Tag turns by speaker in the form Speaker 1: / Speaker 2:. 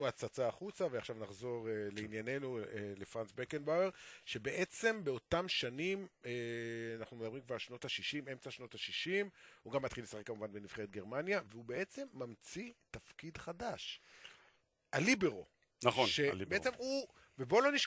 Speaker 1: הוא הצצה החוצה, ועכשיו נחזור לענייננו, לפרנץ בקנבאואר, שבעצם באותם שנים, אנחנו מדברים כבר שנות ה-60, אמצע שנות ה-60, הוא גם מתחיל לשחק כמובן בנבחרת גרמניה, והוא בעצם ממציא תפקיד חדש. הליברו.
Speaker 2: נכון,
Speaker 1: שבעצם הוא, ובואו לא